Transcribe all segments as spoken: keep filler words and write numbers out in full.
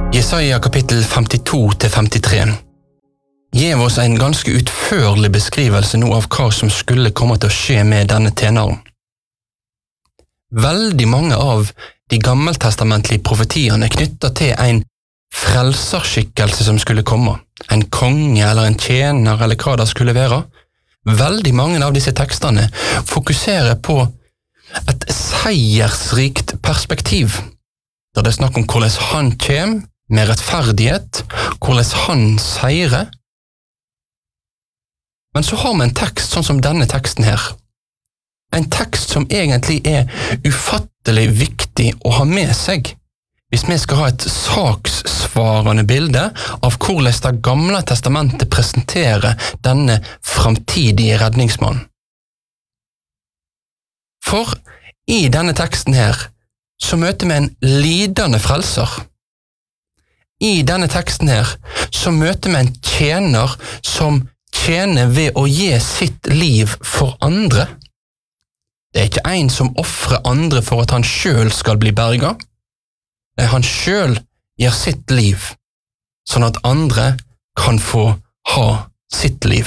Jesaja kapittel femtito til femtitre gjev oss en ganske utførlig beskrivelse nå av hva som skulle komme til å skje med denne tjeneren. Veldig mange av de gammeltestamentlige profetiene knyttet til en frelserskikkelse som skulle komme, en konge eller en tjener eller hva det skulle være. Veldig mange av disse tekstene fokuserer på et seiersrikt perspektiv, der det er snakk om hvordan han kommer med rettferdighet, hvordan han seirer. Men så har vi en tekst sånn som denne teksten her. En tekst som egentlig er ufattelig viktig å ha med seg, hvis vi skal ha et sakssvarende bilde av hvordan det gamle testamentet presenterer denne framtidige redningsmannen. For i denne teksten her så møter vi en lidende frelser. I denne teksten her så møter vi en tjener som tjener ved å gi sitt liv for andre. Det er ikke en som offrer andre for at han selv skal bli berget. Nei, han selv gir sitt liv, sånn at andre kan få ha sitt liv.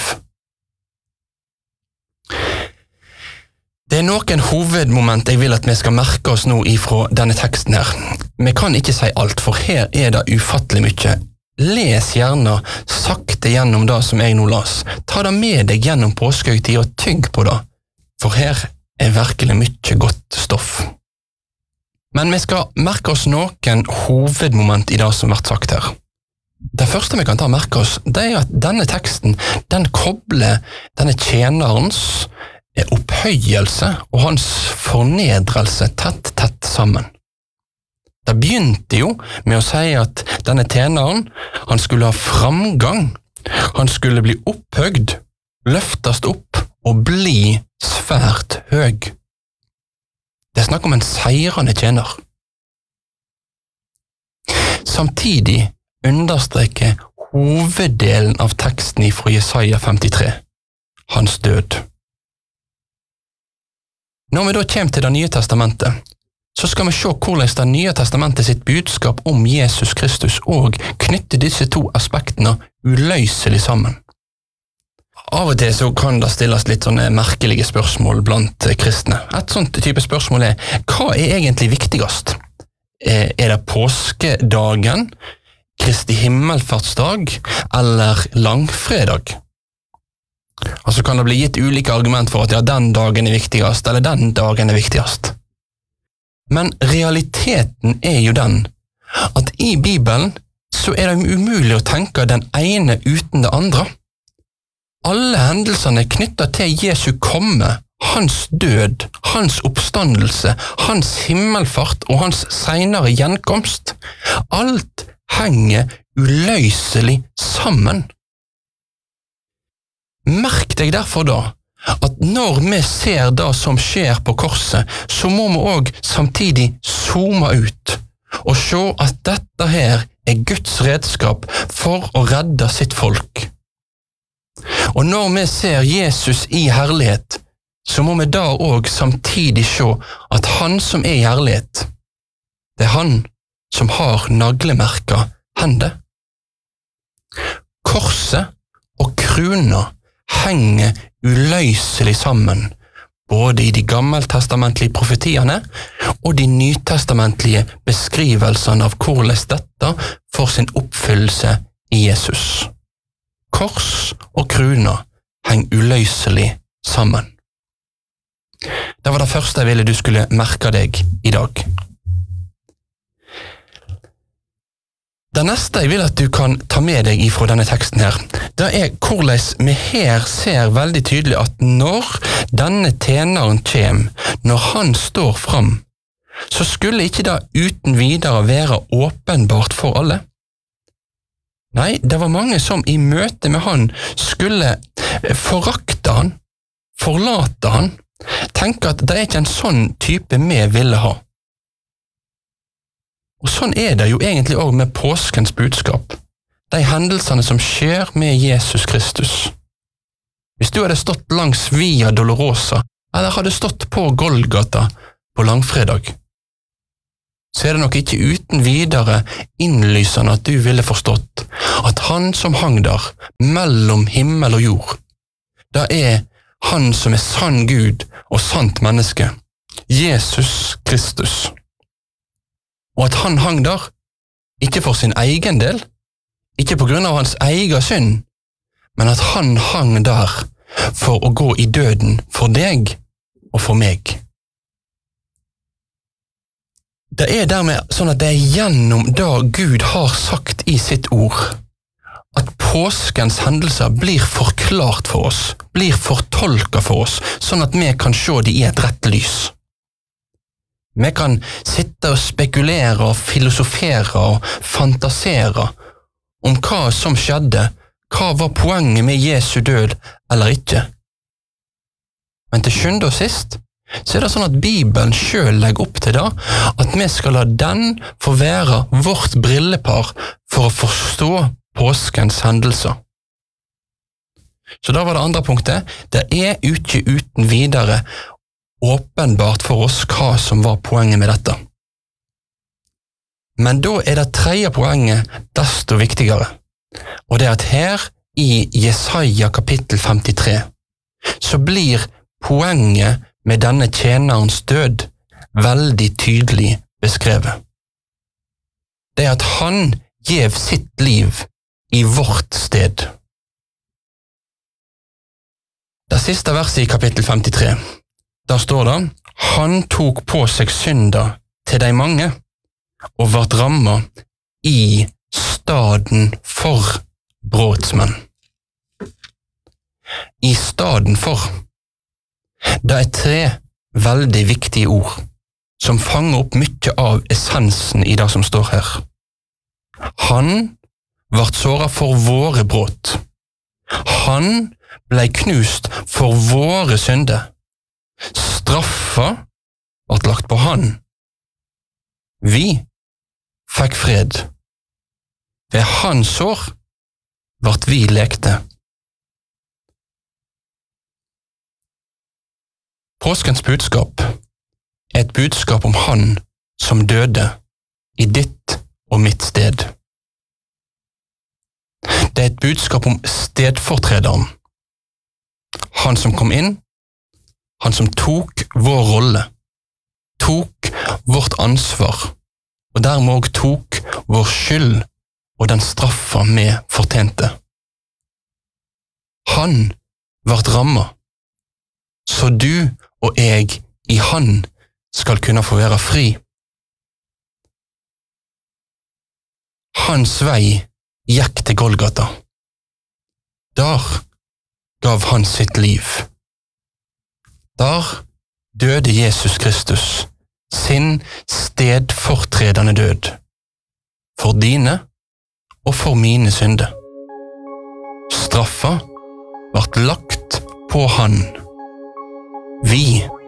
Det er noen hovedmoment jeg vil at vi skal merke oss nå ifra denne teksten her. Vi kan ikke si alt, for her er det ufattelig mye. Les gjerne sakte gjennom det som jeg nå las. Ta det med deg gjennom påskehøytid og tygg på det, for her er virkelig mye godt stoff. Men vi skal merke oss noen hovedmoment i det som blir sagt her. Det første vi kan ta og merke oss, det er at denne teksten, den kobler denne tjenerens opphøyelse og hans fornedrelse tett, tett sammen. Det begynte jo med å si at denne tjeneren, han skulle ha framgang, han skulle bli opphøgd, løftast opp og bli svært høg. Det er snakk om en seirende tjener. Samtidig understreker hoveddelen av teksten fra Jesaja femtitre, hans død. Når vi da kommer til det nye testamentet, så skal vi se hvordan det nye testamentet sitt budskap om Jesus Kristus og knytter disse to aspektene uløselig sammen. Av og til så kan det stilles litt sånne merkelige spørsmål blant kristne. Et sånt type spørsmål er, hva er egentlig viktigst? Er det påskedagen, Kristi himmelfartsdag eller langfredag? Og så kan det bli gitt ulike argument for at ja, den dagen er viktigst, eller den dagen er viktigst. Men realiteten er jo den, at i Bibelen så er det umulig å tenke den ene uten det andre. Alle hendelsene knyttet til Jesu komme, hans død, hans oppstandelse, hans himmelfart og hans senere gjenkomst, alt henger uløselig sammen. Merk deg derfor da, at når vi ser det som skjer på korset, så må vi også samtidig zoome ut og se at dette her er Guds redskap for å redde sitt folk. Og når vi ser Jesus i herlighet, så må vi da også samtidig se at han som er i herlighet, det er han som har naglemerka hender. Korset og krona henger uløselig sammen, både i de gammeltestamentlige profetiene og de nytestamentlige beskrivelsene av hvordan dette får sin oppfyllelse i Jesus. Kors og krona henger uløselig sammen. Det var det første jeg ville du skulle merke deg i dag. Det neste jeg vil at du kan ta med deg ifra denne teksten her, det er hvordan vi her ser veldig tydelig at når denne tjeneren kommer, når han står fram, så skulle ikke det uten videre være åpenbart for alle. Nei, det var mange som i møte med han skulle forakte han, forlate han, tenke at det er ikke en sånn type vi ville ha. Og sånn er det jo egentlig også med påskens budskap, de hendelsene som skjer med Jesus Kristus. Hvis du hadde stått langs Via Dolorosa, eller hadde stått på Golgata på langfredag, så er det nok ikke uten videre innlysende at du ville forstått at han som hang der mellom himmel og jord, da er han som er sann Gud og sant menneske, Jesus Kristus. Og at han hang der, ikke for sin egen del, ikke på grunn av hans egen synd, men at han hang der for å gå i døden for deg og for meg. Det er dermed sånn at det er gjennom det Gud har sagt i sitt ord, at påskens hendelser blir forklart for oss, blir fortolket for oss, sånn at vi kan se det i et rett lys. Vi kan sitte og spekulere og filosofere og fantasere om hva som skjedde, hva var poenget med Jesu død eller ikke. Men til sjuende og sist, så er det sånn at Bibelen selv legger opp til det, at vi skal la den få være vårt brillepar for å forstå påskens hendelser. Så da var det andre punktet. Det er ikke uten videre åpenbart for oss hva som var poenget med dette. Men da er det tredje poenget desto viktigere, og det er at her i Jesaja kapittel femtitre så blir poenget med denne tjenerens død veldig tydelig beskrevet. Det er at han gjev sitt liv i vårt sted. Det siste verset i kapittel femtitre, der står det, han tok på seg synda til de mange, og vart rammet i staden for brotsmenn. I staden for. Det er tre veldig viktige ord, som fanger opp mye av essensen i det som står her. Han vart såret for våre brot. Han ble knust for våre synder. Straffa vart lagt på han. Vi fikk fred. Ved hans sår vart vi lekte. Påskens budskap er et budskap om han som døde i ditt og mitt sted. Det er et budskap om stedfortrederen. Han som kom inn, han som tok vår rolle, tok vårt ansvar, og dermed også tok vår skyld og den straffa vi fortjente. Han vart rammet, så du og jeg i han skal kunne få være fri. Hans vei gikk til Golgata. Der gav han sitt liv. Der døde Jesus Kristus sin stedfortredende død, for dine og for mine synder. Straffa vart lagt på han. Vi